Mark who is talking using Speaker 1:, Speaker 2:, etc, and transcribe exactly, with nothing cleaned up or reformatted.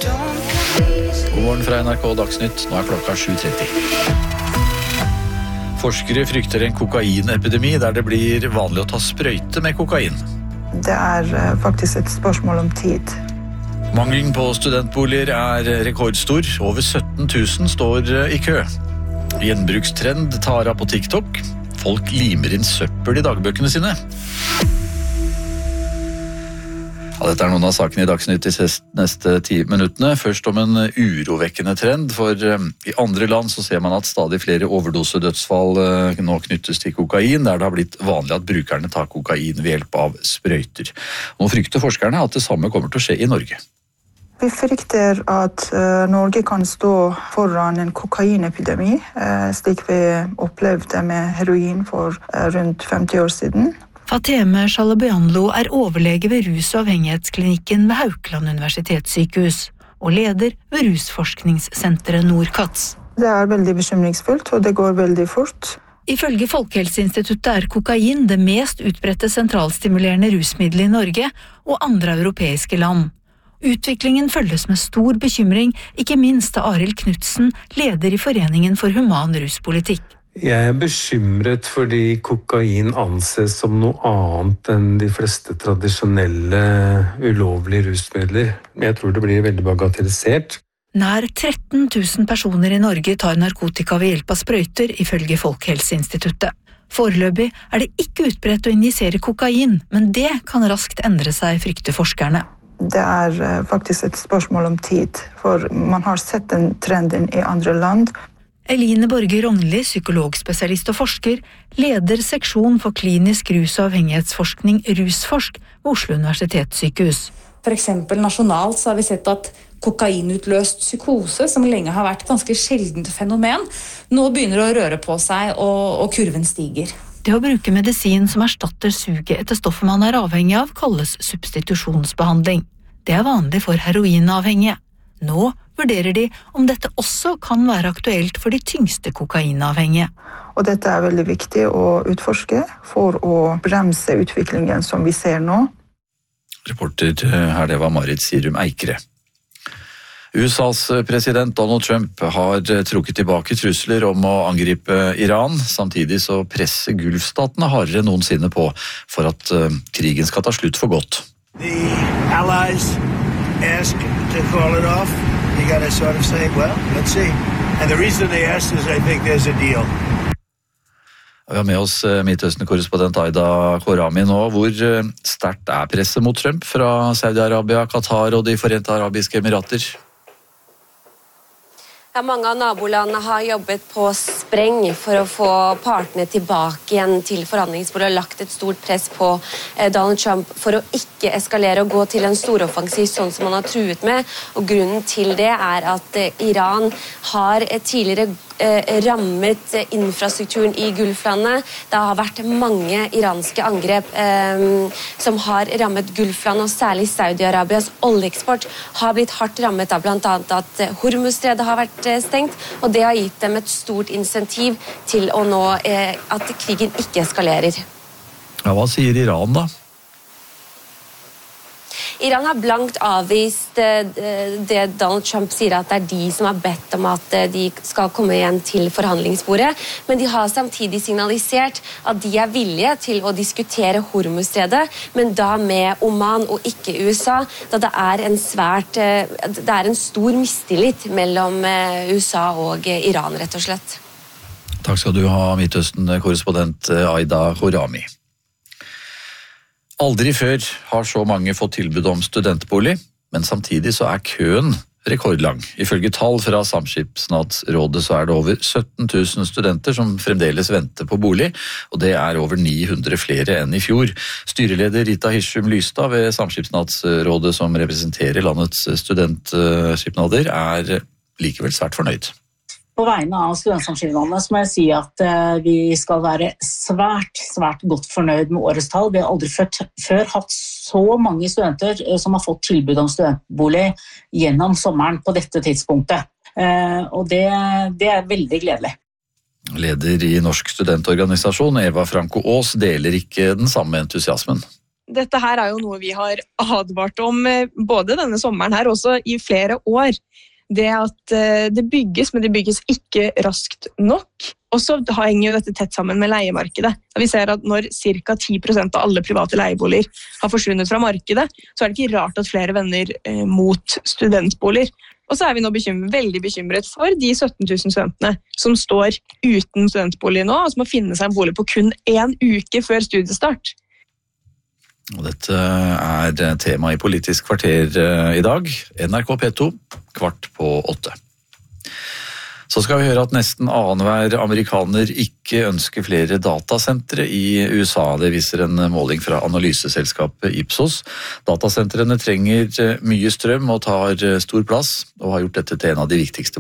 Speaker 1: God morgen fra N R K Dagsnytt, nå er klokka sju tretti. Forskere frykter en kokainepidemi der det blir vanlig å ta sprøyte med kokain.
Speaker 2: Det er faktisk et spørsmål om tid.
Speaker 1: Mangelen på studentboliger er rekordstor. Over sytten tusen står i kø. Gjenbrukstrend tar av på TikTok. Folk limer inn søppel i dagbøkene sine. Ja, dette er noen av sakene i Dagsnytt de neste ti minuttene. Først om en urovekkende trend, for i andre land så ser man at stadig flere overdosedødsfall nå knyttes til kokain, der det har blitt vanlig at brukerne tar kokain ved hjelp av sprøyter. Nå frykter forskerne at det samme kommer til å skje i Norge.
Speaker 2: Vi frykter at uh, Norge kan stå foran en kokainepidemi, uh, slik vi opplevde med heroin for uh, rundt femti år siden.
Speaker 3: Fateme Shalabianlo er overlege ved rus- og avhengighetsklinikken ved Haukeland universitetssykehus og leder ved rusforskningssenteret Nordkats.
Speaker 2: Det er veldig bekymringsfullt, og det går veldig fort.
Speaker 3: Ifølge Folkehelseinstituttet er kokain det mest utbredte sentralstimulerende rusmiddelet i Norge og andre europeiske land. Utviklingen følges med stor bekymring, ikke minst av Arild Knudsen, leder i Foreningen for human ruspolitikk.
Speaker 4: Jeg er bekymret fordi kokain anses som noe annet enn de fleste tradisjonelle ulovlige rusmidler. Jeg tror det blir veldig bagatellisert.
Speaker 3: Nær tretten tusen personer i Norge tar narkotika ved hjelp av sprøyter, ifølge Folkehelseinstituttet. Foreløpig er det ikke utbredt å injisere kokain, men det kan raskt endre seg, frykter forskerne.
Speaker 2: Det er faktisk et spørsmål om tid, for man har sett den trenden i andre land.
Speaker 3: Eline Borge Rognli, psykologspesialist og forsker, leder seksjon for klinisk rus- og avhengighetsforskning Rusforsk ved Oslo universitetssykehus.
Speaker 5: For eksempel nasjonalt så har vi sett at kokainutløst psykose, som lenge har vært ganske sjeldent fenomen, nå begynner å røre på seg, og, og kurven stiger.
Speaker 3: Det å bruke medisin som erstatter suget etter stoffet man er avhengig av, kalles substitusjonsbehandling. Det er vanlig for heroinavhengige. Nå vurderer de om dette også kan være aktuelt for de tyngste kokainavhengige.
Speaker 2: Og dette er veldig viktig å utforske for å bremse utviklingen som vi ser nå.
Speaker 1: Reporter her, det var Marit Sirum Eikere. U S A's president Donald Trump har trukket tilbake trusler om å angripe Iran. Samtidig så presser Gulfstatene hardere enn noensinne på for at krigen skal ta slutt for godt.
Speaker 6: The allies ask to call it off. You got to sort of say, well, let's see. And the reason they asked is I think there's a deal.
Speaker 1: Vi har med oss Midtøsten-korrespondent Aida Khorrami nå. Hvor sterkt er presset mot Trump fra Saudi-Arabia, Qatar og de Forente Arabiske Emirater?
Speaker 7: Ja, mange av nabolandene har jobbet på spreng for å få partene tilbake igjen til forhandlingsbordet og lagt et stort press på eh, Donald Trump for å ikke eskalere og gå til en storoffensiv sånn som han har truet med. Og grunnen til det er at eh, Iran har eh, tidligere eh, rammet eh, infrastrukturen i Gulflandet. Det har vært mange iranske angrep eh, som har rammet Gulflandet, og særlig Saudi-Arabias oljeeksport har blitt hardt rammet av blant annet at eh, Hormuzstredet har vært stengt, og det har gitt dem et stort insentiv til å nå eh, at krigen ikke eskalerer.
Speaker 1: Ja, hva sier Iran da?
Speaker 7: Iran har blankt avvist eh, det Donald Trump sier, at det er de som har bedt om at eh, de skal komme igjen til forhandlingsbordet, men de har samtidig signalisert at de er villige til å diskutere Hormuzstredet, men da med Oman og ikke U S A, da det er en svært eh, det er en stor mistillit mellom eh, U S A og eh, Iran, rett og slett.
Speaker 1: Takk skal du ha, Midtøsten-korrespondent Aida Khorrami. Aldri før har så mange fått tilbud om studentbolig, men samtidig så er køen rekordlang. Ifølge tall fra Samskipnadsrådet så er det over sytten tusen studenter som fremdeles venter på bolig, og det er over ni hundre flere enn i fjor. Styreleder Rita Hirschum Lystad ved Samskipnadsrådet, som representerer landets studentskipnader, er likevel svært fornøyd.
Speaker 8: På vegne av studentsamskipnadene så må jeg si at vi skal være svært, svært godt fornøyd med årets tall. Vi har aldri før, før hatt så mange studenter som har fått tilbud om studentbolig gjennom sommeren på dette tidspunktet. Og det, det er veldig gledelig.
Speaker 1: Leder i Norsk studentorganisasjon, Eva Franco Aas, deler ikke den samme entusiasmen.
Speaker 9: dette her er jo noe vi har advart om både denne sommeren her, også i flere år. Det at det bygges, men det bygges ikke raskt nok. Og så henger jo dette tett sammen med leiemarkedet. Vi ser at når ca. ti prosent av alle private leieboliger har forsvunnet fra markedet, så er det ikke rart at flere vender eh, mot studentboliger. Og så er vi nå bekymret, veldig bekymret for de sytten tusen studentene som står uten studentbolig nå, og som må finne seg en bolig på kun en uke før studiestart.
Speaker 1: Og dette er tema i Politisk kvarter i dag. N R K P to, kvart på åtte. Så skal vi høre at nesten annenhver amerikaner ikke ønsker flere datasentre i U S A. Det viser en måling fra analyseselskapet Ipsos. Datasentrene trenger mye strøm og tar stor plass, og har gjort dette til en av de viktigste